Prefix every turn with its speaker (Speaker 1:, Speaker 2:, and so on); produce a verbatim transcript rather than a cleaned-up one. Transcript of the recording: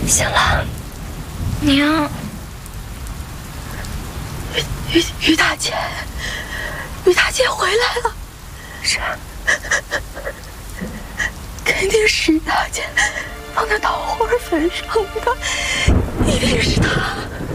Speaker 1: 行了，
Speaker 2: 娘，
Speaker 3: 于于于大姐，于大姐回来了。
Speaker 1: 是啊，
Speaker 3: 肯定是于大姐帮她桃花粉上的，一定是她。